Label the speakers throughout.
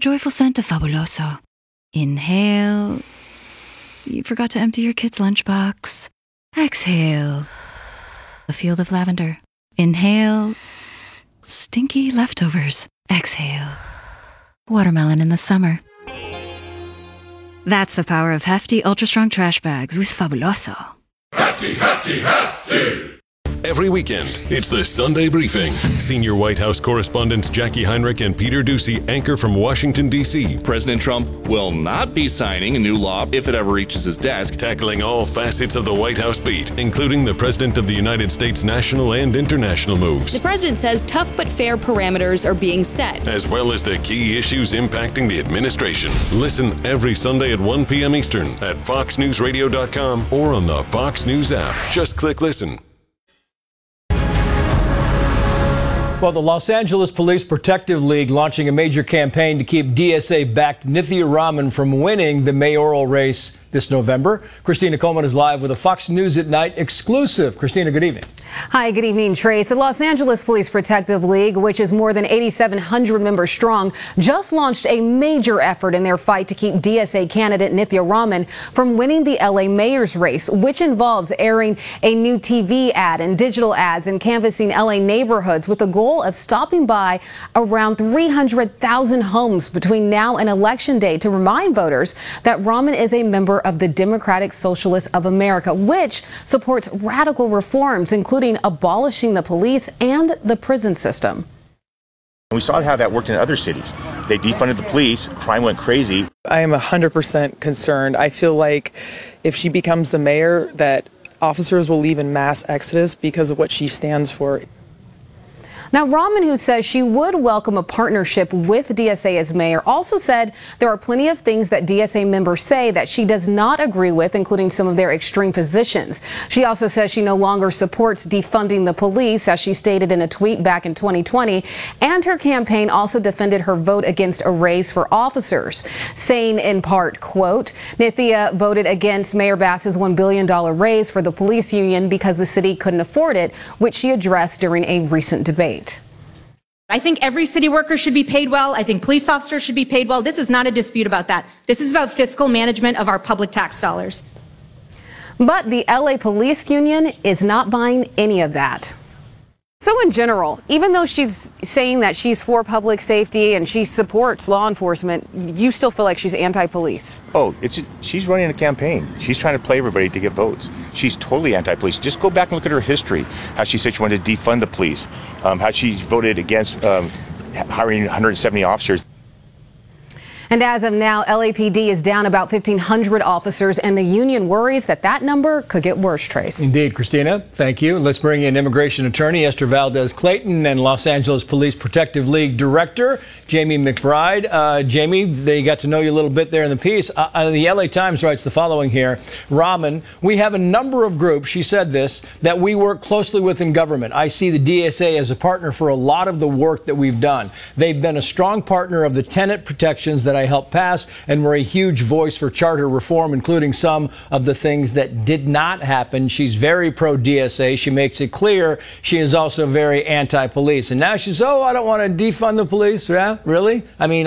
Speaker 1: joyful scent of Fabuloso. Inhale. You forgot to empty your kid's lunchbox. Exhale. A field of lavender. Inhale. Stinky leftovers. Exhale. Watermelon in the summer. That's the power of hefty, ultra-strong trash bags with Fabuloso.
Speaker 2: Hefty, hefty, hefty!
Speaker 3: Every weekend, it's the Sunday Briefing. Senior White House correspondents Jackie Heinrich and Peter Doocy anchor from Washington, D.C.
Speaker 4: President Trump will not be signing a new law if it ever reaches his desk.
Speaker 3: Tackling all facets of the White House beat, including the President of the United States national and international moves.
Speaker 5: The president says tough but fair parameters are being set,
Speaker 3: as well as the key issues impacting the administration. Listen every Sunday at 1 p.m. Eastern at foxnewsradio.com or on the Fox News app. Just click listen.
Speaker 6: Well, the Los Angeles Police Protective League launching a major campaign to keep DSA-backed Nithya Raman from winning the mayoral race this November. Christina Coleman is live with a Fox News at Night exclusive. Christina, good evening.
Speaker 7: Hi, good evening, Trace. The Los Angeles Police Protective League, which is more than 8,700 members strong, just launched a major effort in their fight to keep DSA candidate Nithya Raman from winning the LA mayor's race, which involves airing a new TV ad and digital ads and canvassing LA neighborhoods with the goal of stopping by around 300,000 homes between now and Election Day to remind voters that Raman is a member of the Democratic Socialists of America, which supports radical reforms, including abolishing the police and the prison system.
Speaker 8: We saw how that worked in other cities. They defunded the police, crime went crazy.
Speaker 9: I am 100% concerned. I feel like if she becomes the mayor, that officers will leave in mass exodus because of what she stands for.
Speaker 7: Now, Raman, who says she would welcome a partnership with DSA as mayor, also said there are plenty of things that DSA members say that she does not agree with, including some of their extreme positions. She also says she no longer supports defunding the police, as she stated in a tweet back in 2020, and her campaign also defended her vote against a raise for officers, saying in part, quote, Nithya voted against Mayor Bass's $1 billion raise for the police union because the city couldn't afford it, which she addressed during a recent debate.
Speaker 10: I think every city worker should be paid well. I think police officers should be paid well. This is not a dispute about that. This is about fiscal management of our public tax dollars.
Speaker 7: But the LA Police Union is not buying any of that. So in general, even though she's saying that she's for public safety and she supports law enforcement, you still feel like she's anti-police?
Speaker 8: Oh, she's running a campaign. She's trying to play everybody to get votes. She's totally anti-police. Just go back and look at her history, how she said she wanted to defund the police, how she voted against hiring 170 officers.
Speaker 7: And as of now, LAPD is down about 1,500 officers, and the union worries that that number could get worse, Trace.
Speaker 6: Indeed, Christina. Thank you. Let's bring in immigration attorney Esther Valdez-Clayton and Los Angeles Police Protective League Director Jamie McBride. Jamie, they got to know you a little bit there in the piece. The LA Times writes the following here. Raman, we have a number of groups, she said this, that we work closely with in government. I see the DSA as a partner for a lot of the work that we've done. They've been a strong partner of the tenant protections that I helped pass, and were a huge voice for charter reform, including some of the things that did not happen. She's very pro-DSA. She makes it clear she is also very anti-police. And now she's, I don't want to defund the police. Yeah, really? I mean,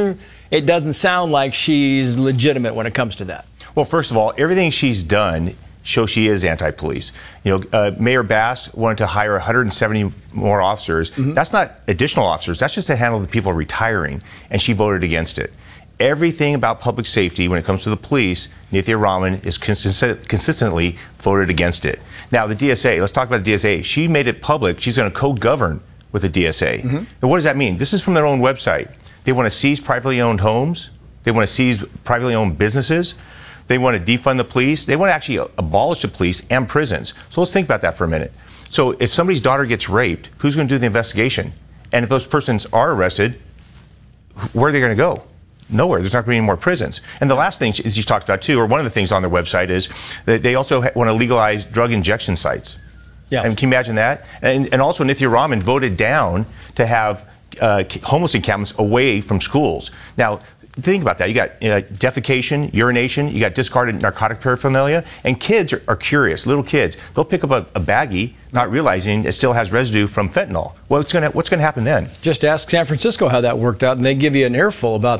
Speaker 6: it doesn't sound like she's legitimate when it comes to that.
Speaker 8: Well, first of all, everything she's done shows she is anti-police. Mayor Bass wanted to hire 170 more officers. Mm-hmm. That's not additional officers. That's just to handle the people retiring, and she voted against it. Everything about public safety when it comes to the police, Nithya Raman is consistently voted against it. Now, the DSA, let's talk about the DSA. She made it public. She's going to co-govern with the DSA. Mm-hmm. And what does that mean? This is from their own website. They want to seize privately owned homes. They want to seize privately owned businesses. They want to defund the police. They want to actually abolish the police and prisons. So let's think about that for a minute. So if somebody's daughter gets raped, who's going to do the investigation? And if those persons are arrested, where are they going to go? Nowhere. There's not going to be any more prisons. And the last thing you talked about, too, or one of the things on their website is that they also want to legalize drug injection sites. Yeah. And can you imagine that? And also Nithya Raman voted down to have homeless encampments away from schools. Now, think about that. You got defecation, urination, you got discarded narcotic paraphernalia, and kids are curious, little kids. They'll pick up a baggie, not realizing it still has residue from fentanyl. What's going to happen then?
Speaker 6: Just ask San Francisco how that worked out, and they give you an earful about